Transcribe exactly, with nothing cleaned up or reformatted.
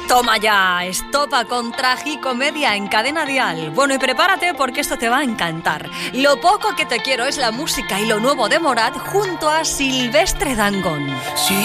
Toma ya, estopa con Tragicomedia en Cadena Dial. Bueno, y prepárate porque esto te va a encantar. Lo poco que te quiero es la música y lo nuevo de Morat junto a Silvestre Dangond. Sí.